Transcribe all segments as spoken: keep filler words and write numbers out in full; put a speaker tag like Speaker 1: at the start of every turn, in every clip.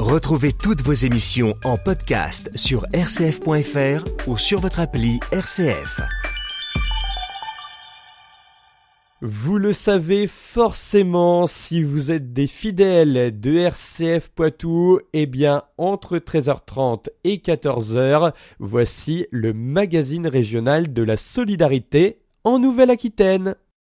Speaker 1: Retrouvez toutes vos émissions en podcast sur r c f point f r ou sur votre appli R C F.
Speaker 2: Vous le savez forcément, si vous êtes des fidèles de R C F Poitou, eh bien, entre treize heures trente et quatorze heures, voici le magazine régional de la solidarité en Nouvelle-Aquitaine.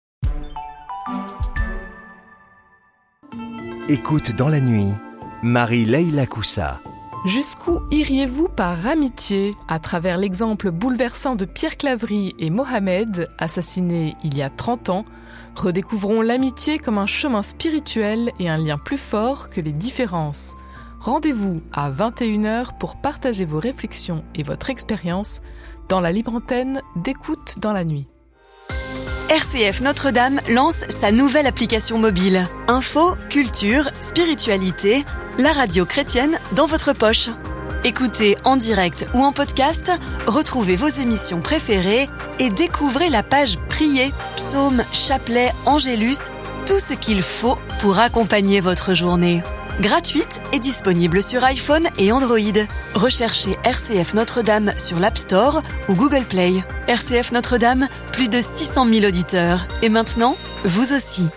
Speaker 1: Écoute dans la nuit, Marie-Leila Koussa.
Speaker 3: Jusqu'où iriez-vous par amitié, à travers l'exemple bouleversant de Pierre Claverie et Mohamed, assassinés il y a trente ans, redécouvrons l'amitié comme un chemin spirituel et un lien plus fort que les différences. Rendez-vous à vingt et une heures pour partager vos réflexions et votre expérience dans la libre antenne d'Écoute dans la nuit.
Speaker 4: R C F Notre-Dame lance sa nouvelle application mobile. Info, culture, spiritualité, la radio chrétienne dans votre poche. Écoutez en direct ou en podcast, retrouvez vos émissions préférées et découvrez la page Prier, psaumes, chapelets, angélus, tout ce qu'il faut pour accompagner votre journée. Gratuite et disponible sur iPhone et Android. Recherchez R C F Notre-Dame sur l'App Store ou Google Play. R C F Notre-Dame, plus de six cent mille auditeurs. Et maintenant, vous aussi.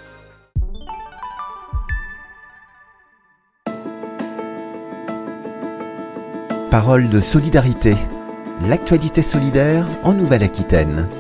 Speaker 1: Parole de solidarité. L'actualité solidaire en Nouvelle-Aquitaine.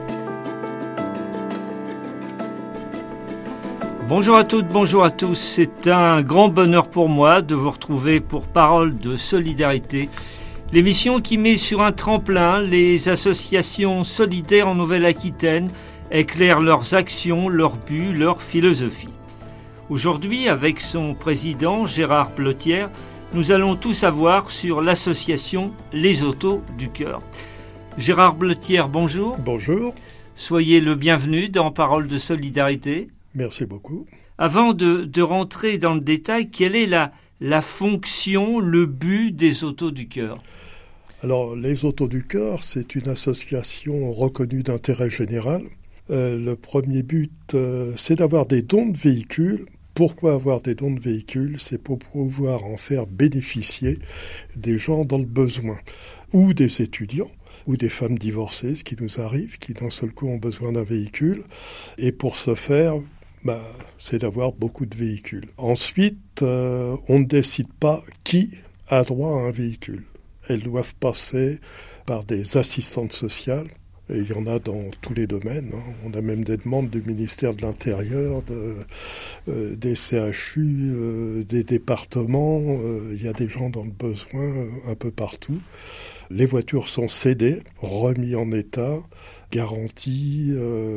Speaker 5: Bonjour à toutes, bonjour à tous. C'est un grand bonheur pour moi de vous retrouver pour Parole de solidarité, l'émission qui met sur un tremplin les associations solidaires en Nouvelle-Aquitaine, éclaire leurs actions, leurs buts, leur philosophie. Aujourd'hui, avec son président Gérard Blotière, nous allons tout savoir sur l'association Les Autos du Cœur. Gérard Blotière, bonjour.
Speaker 6: Bonjour.
Speaker 5: Soyez le bienvenu dans Parole de solidarité.
Speaker 6: Merci beaucoup.
Speaker 5: Avant de, de rentrer dans le détail, quelle est la, la fonction, le but des Autos du Cœur ?
Speaker 6: Alors, les Autos du Cœur, c'est une association reconnue d'intérêt général. Euh, le premier but, euh, c'est d'avoir des dons de véhicules. Pourquoi avoir des dons de véhicules ? C'est pour pouvoir en faire bénéficier des gens dans le besoin, ou des étudiants, ou des femmes divorcées, ce qui nous arrive, qui d'un seul coup ont besoin d'un véhicule. Et pour ce faire, bah, c'est d'avoir beaucoup de véhicules. Ensuite, euh, on ne décide pas qui a droit à un véhicule. Elles doivent passer par des assistantes sociales, et il y en a dans tous les domaines. Hein. On a même des demandes du ministère de l'Intérieur, de, euh, des C H U, euh, des départements. Euh, il y a des gens dans le besoin euh, un peu partout. Les voitures sont cédées, remises en état, garanties.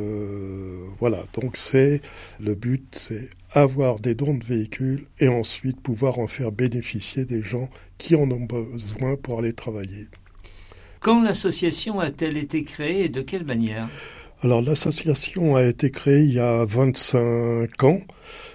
Speaker 6: Euh, voilà, donc c'est le but, c'est avoir des dons de véhicules et ensuite pouvoir en faire bénéficier des gens qui en ont besoin pour aller travailler.
Speaker 5: Quand l'association a-t-elle été créée et de quelle manière ?
Speaker 6: Alors l'association a été créée il y a vingt-cinq ans.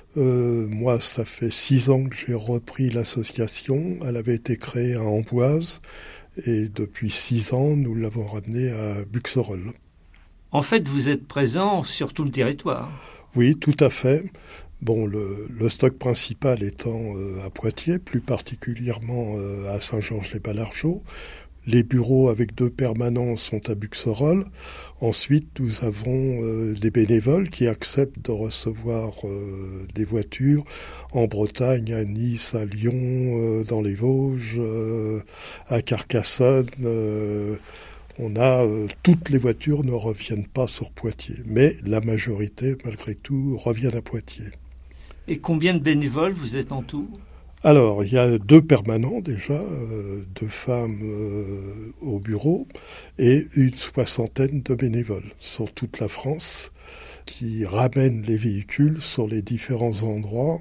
Speaker 6: Euh, moi, ça fait six ans que j'ai repris l'association. Elle avait été créée à Amboise. Et depuis six ans, nous l'avons ramenée à Buxerolles.
Speaker 5: En fait, vous êtes présent sur tout le territoire.
Speaker 6: Oui, tout à fait. Bon, le, le stock principal étant euh, à Poitiers, plus particulièrement euh, à Saint-Georges-les-Balargeaux. Les bureaux avec deux permanents sont à Buxerolles. Ensuite, nous avons euh, des bénévoles qui acceptent de recevoir euh, des voitures en Bretagne, à Nice, à Lyon, euh, dans les Vosges, euh, à Carcassonne. Euh, on a euh, toutes les voitures ne reviennent pas sur Poitiers, mais la majorité, malgré tout, reviennent à Poitiers.
Speaker 5: Et combien de bénévoles vous êtes en tout ?
Speaker 6: Alors, il y a deux permanents déjà, euh, deux femmes euh, au bureau et une soixantaine de bénévoles sur toute la France qui ramènent les véhicules sur les différents endroits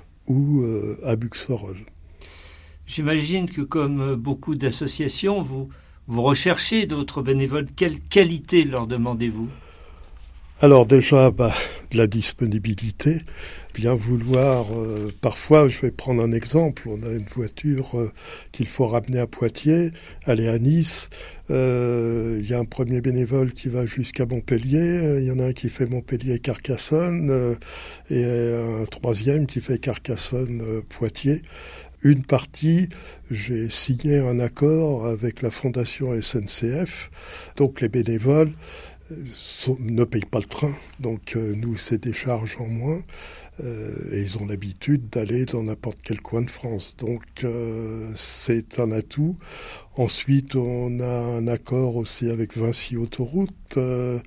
Speaker 6: ou euh, à Buxerolles.
Speaker 5: J'imagine que comme beaucoup d'associations, vous, vous recherchez d'autres bénévoles. Quelle qualité leur demandez-vous ?
Speaker 6: Alors déjà, bah, la disponibilité, bien vouloir, euh, parfois, je vais prendre un exemple, on a une voiture euh, qu'il faut ramener à Poitiers, aller à Nice, il euh, y a un premier bénévole qui va jusqu'à Montpellier, il y en a un qui fait Montpellier-Carcassonne euh, et un troisième qui fait Carcassonne-Poitiers. Une partie, j'ai signé un accord avec la Fondation S N C F, donc les bénévoles sont, ne payent pas le train, donc euh, nous c'est des charges en moins, euh, et ils ont l'habitude d'aller dans n'importe quel coin de France, donc euh, c'est un atout. Ensuite, on a un accord aussi avec Vinci Autoroute, euh,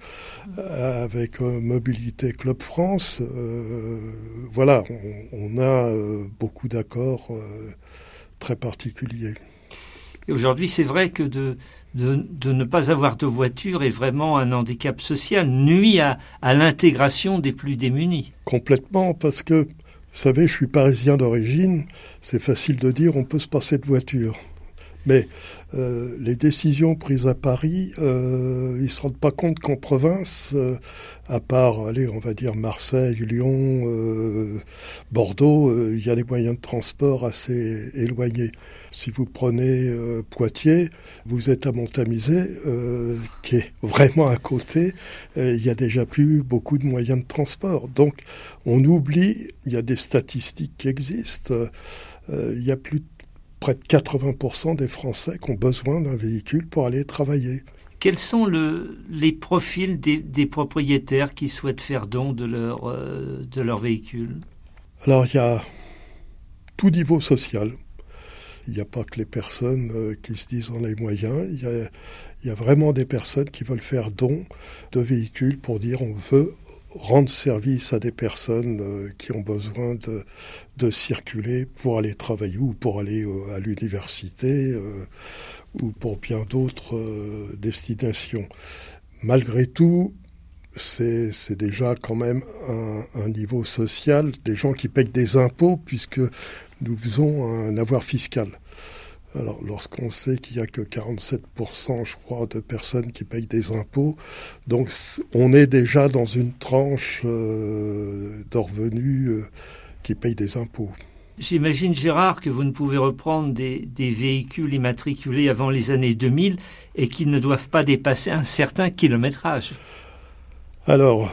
Speaker 6: avec euh, Mobilité Club France. Euh, voilà, on, on a euh, beaucoup d'accords euh, très particuliers.
Speaker 5: Et aujourd'hui, c'est vrai que de, de, de ne pas avoir de voiture est vraiment un handicap social, nuit à, à l'intégration des plus démunis.
Speaker 6: Complètement, parce que, vous savez, je suis parisien d'origine, c'est facile de dire on peut se passer de voiture. Mais euh, les décisions prises à Paris, euh, ils ne se rendent pas compte qu'en province, euh, à part, allez, on va dire Marseille, Lyon, euh, Bordeaux, il euh, y a des moyens de transport assez éloignés. Si vous prenez euh, Poitiers, vous êtes à Montamisé, euh, qui est vraiment à côté, il euh, y a déjà plus beaucoup de moyens de transport. Donc on oublie, il y a des statistiques qui existent, il euh, y a plus de près de quatre-vingts pour cent des Français qui ont besoin d'un véhicule pour aller travailler.
Speaker 5: Quels sont le, les profils des, des propriétaires qui souhaitent faire don de leur, euh, de leur véhicule ?
Speaker 6: Alors, il y a tout niveau social. Il n'y a pas que les personnes euh, qui se disent on a les moyens. Il y a, il y a vraiment des personnes qui veulent faire don de véhicules pour dire on veut rendre service à des personnes euh, qui ont besoin de, de circuler pour aller travailler ou pour aller euh, à l'université euh, ou pour bien d'autres euh, destinations. Malgré tout, c'est, c'est déjà quand même un, un niveau social, des gens qui payent des impôts puisque nous faisons un avoir fiscal. Alors, lorsqu'on sait qu'il n'y a que quarante-sept pour cent, je crois, de personnes qui payent des impôts, donc on est déjà dans une tranche euh, de revenus euh, qui payent des impôts.
Speaker 5: J'imagine, Gérard, que vous ne pouvez reprendre des, des véhicules immatriculés avant les années deux mille et qui ne doivent pas dépasser un certain kilométrage.
Speaker 6: Alors,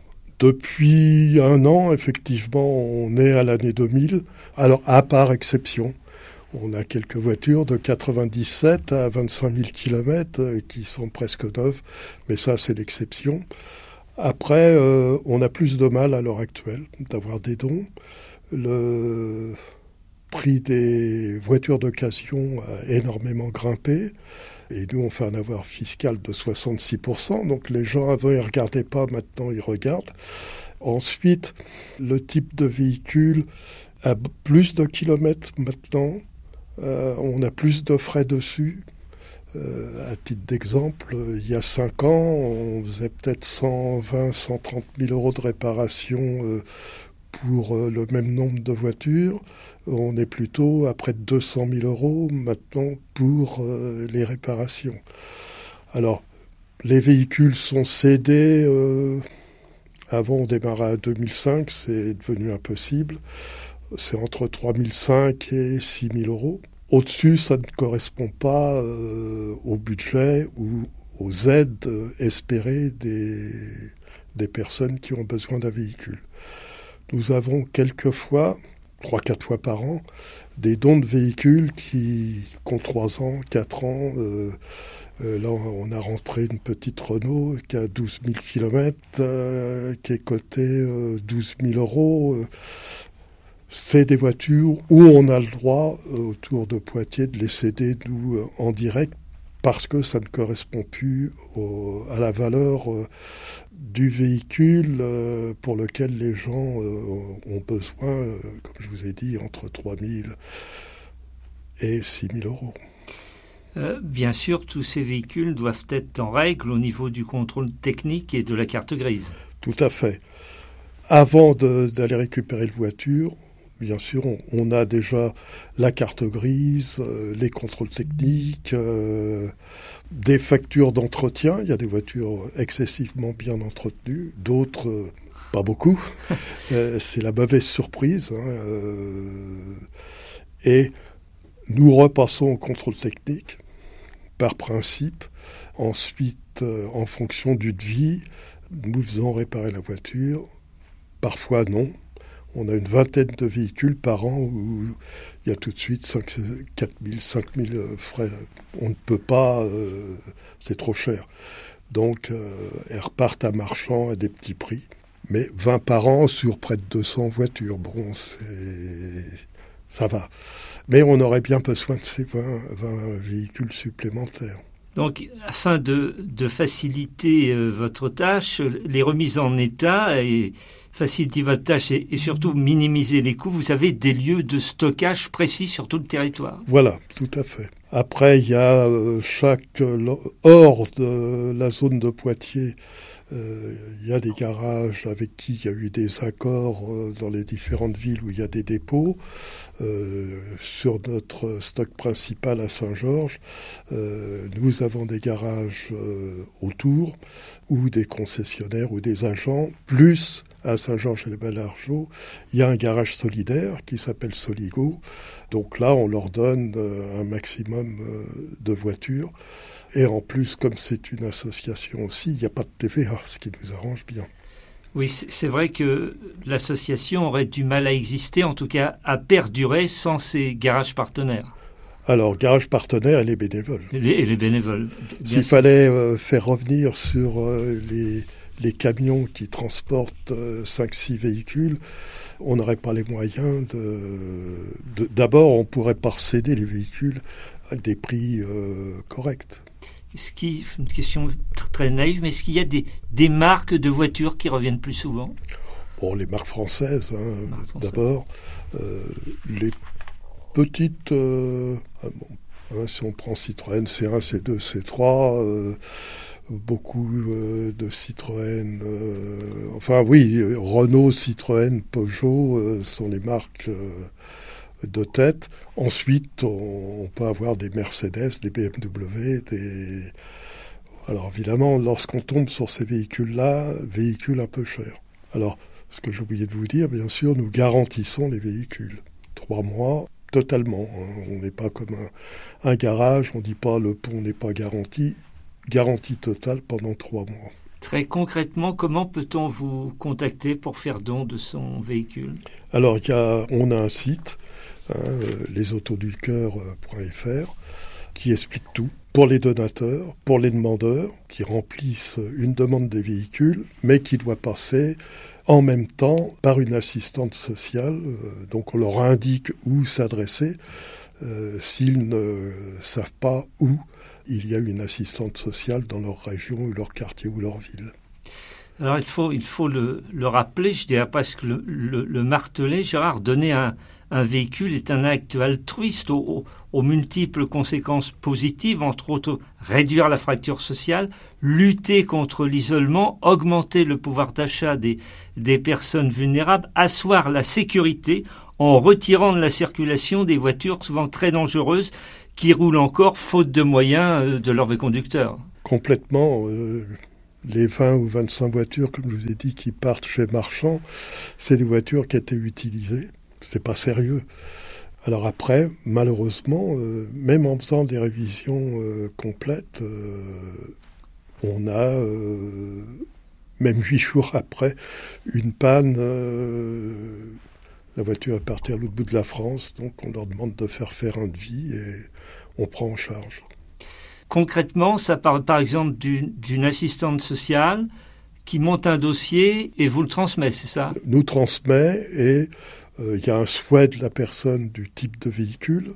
Speaker 6: depuis un an, effectivement, on est à l'année deux mille. Alors, à part exception. On a quelques voitures de quatre-vingt-dix-sept à vingt-cinq mille kilomètres qui sont presque neuves, mais ça, c'est l'exception. Après, euh, on a plus de mal à l'heure actuelle d'avoir des dons. Le prix des voitures d'occasion a énormément grimpé. Et nous, on fait un avoir fiscal de soixante-six pour cent. Donc les gens avant, ils ne regardaient pas, maintenant, ils regardent. Ensuite, le type de véhicule a plus de kilomètres maintenant. Euh, on a plus de frais dessus. Euh, à titre d'exemple, il y a cinq ans, on faisait peut-être cent vingt, cent trente mille euros de réparation euh, pour euh, le même nombre de voitures. On est plutôt à près de deux cent mille euros maintenant pour euh, les réparations. Alors, les véhicules sont cédés. Euh, avant, on démarrait à deux mille cinq, c'est devenu impossible. C'est entre trois mille cinq et six mille euros. Au-dessus, ça ne correspond pas euh, au budget ou aux aides euh, espérées des, des personnes qui ont besoin d'un véhicule. Nous avons quelquefois, trois quatre fois par an, des dons de véhicules qui, qui ont trois ans, quatre ans. Euh, euh, là, on a rentré une petite Renault qui a douze mille kilomètres, euh, qui est cotée euh, douze mille euros. Euh, C'est des voitures où on a le droit, euh, autour de Poitiers, de les céder, nous, euh, en direct, parce que ça ne correspond plus au, à la valeur euh, du véhicule euh, pour lequel les gens euh, ont besoin, euh, comme je vous ai dit, entre trois mille et six mille euros.
Speaker 5: Euh, bien sûr, tous ces véhicules doivent être en règle au niveau du contrôle technique et de la carte grise.
Speaker 6: Tout à fait. Avant de, d'aller récupérer la voiture, bien sûr, on, on a déjà la carte grise, euh, les contrôles techniques, euh, des factures d'entretien. Il y a des voitures excessivement bien entretenues, d'autres euh, pas beaucoup. euh, c'est la mauvaise surprise. Hein, euh, et nous repassons au contrôle technique, par principe. Ensuite, euh, en fonction du devis, nous faisons réparer la voiture. Parfois, non. On a une vingtaine de véhicules par an où il y a tout de suite quatre mille, cinq mille frais. On ne peut pas, euh, c'est trop cher. Donc, euh, elles repartent à marchand à des petits prix. Mais vingt par an sur près de deux cents voitures, bon, c'est... ça va. Mais on aurait bien besoin de ces vingt, vingt véhicules supplémentaires.
Speaker 5: Donc, afin de, de faciliter euh, votre tâche, les remises en état et faciliter votre tâche et, et surtout minimiser les coûts, vous avez des lieux de stockage précis sur tout le territoire.
Speaker 6: Voilà, tout à fait. Après, il y a euh, chaque euh, hors de la zone de Poitiers, euh, il y a des garages avec qui il y a eu des accords euh, dans les différentes villes où il y a des dépôts. Euh, sur notre stock principal à Saint-Georges, euh, nous avons des garages euh, autour, ou des concessionnaires ou des agents, plus à Saint-Georges et les Balargeaux, il y a un garage solidaire qui s'appelle Soligo. Donc là, on leur donne euh, un maximum euh, de voitures. Et en plus, comme c'est une association aussi, il n'y a pas de T V A, ce qui nous arrange bien.
Speaker 5: Oui, c'est vrai que l'association aurait du mal à exister, en tout cas à perdurer sans ces garages partenaires. Alors,
Speaker 6: garage partenaire et les bénévoles.
Speaker 5: Et les, et les bénévoles.
Speaker 6: S'il sûr. fallait euh, faire revenir sur euh, les, les camions qui transportent euh, cinq six véhicules, on n'aurait pas les moyens de, de... D'abord, on ne pourrait pas céder les véhicules à des prix euh, corrects.
Speaker 5: Est-ce qu'il, une question très naïve, mais est-ce qu'il y a des, des marques de voitures qui reviennent plus souvent ?
Speaker 6: Bon, les marques françaises, hein,
Speaker 5: marques françaises.
Speaker 6: D'abord. Euh, les petites... Euh, ah bon, hein, si on prend Citroën C un, C deux, C trois, euh, beaucoup euh, de Citroën... Euh, enfin oui, Renault, Citroën, Peugeot euh, sont les marques... Euh, de tête. Ensuite, on, on peut avoir des Mercedes, des B M W, des... Alors évidemment, lorsqu'on tombe sur ces véhicules-là, véhicules un peu chers. Alors, ce que j'ai oublié de vous dire, bien sûr, nous garantissons les véhicules. Trois mois, totalement. Hein. On n'est pas comme un, un garage, on ne dit pas le pont n'est pas garanti. Garantie totale pendant trois mois.
Speaker 5: Très concrètement, comment peut-on vous contacter pour faire don de son véhicule ?
Speaker 6: Alors, il y a, on a un site, hein, les autos du cœur point f r, qui explique tout pour les donateurs, pour les demandeurs qui remplissent une demande des véhicules, mais qui doit passer en même temps par une assistante sociale. Donc, on leur indique où s'adresser euh, s'ils ne savent pas où il y a une assistante sociale dans leur région ou leur quartier ou leur ville.
Speaker 5: Alors il faut, il faut le, le rappeler, je dirais presque le, le, le marteler, Gérard, donner un, un véhicule est un acte altruiste aux, aux, aux multiples conséquences positives, entre autres réduire la fracture sociale, lutter contre l'isolement, augmenter le pouvoir d'achat des, des personnes vulnérables, asseoir la sécurité en retirant de la circulation des voitures souvent très dangereuses qui roulent encore faute de moyens de leurs conducteurs.
Speaker 6: Complètement. Euh, les vingt ou vingt-cinq voitures, comme je vous ai dit, qui partent chez Marchand, c'est des voitures qui étaient utilisées. C'est pas sérieux. Alors après, malheureusement, euh, même en faisant des révisions euh, complètes, euh, on a, euh, même huit jours après, une panne. Euh, la voiture est partie à l'autre bout de la France, donc on leur demande de faire faire un devis et on prend en charge.
Speaker 5: Concrètement, ça parle par exemple d'une, d'une assistante sociale qui monte un dossier et vous le transmet, c'est ça ?
Speaker 6: Nous transmet et il euh, y a un souhait de la personne du type de véhicule.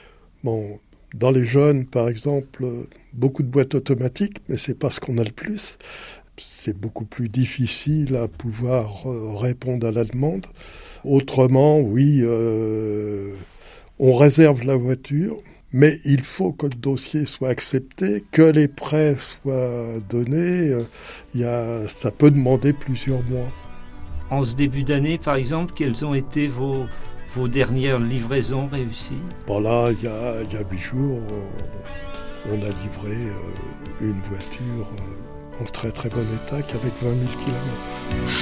Speaker 6: Bon, dans les jeunes, par exemple, beaucoup de boîtes automatiques, mais c'est pas ce qu'on a le plus. C'est beaucoup plus difficile à pouvoir euh, répondre à la demande. Autrement, oui, euh, on réserve la voiture, mais il faut que le dossier soit accepté, que les prêts soient donnés. Euh, y a, ça peut demander plusieurs mois.
Speaker 5: En ce début d'année, par exemple, quels ont été vos, vos dernières livraisons réussies?
Speaker 6: Bon là, il y a, il y a huit jours, on, on a livré euh, une voiture euh, en très très bon état qu'avec vingt mille kilomètres.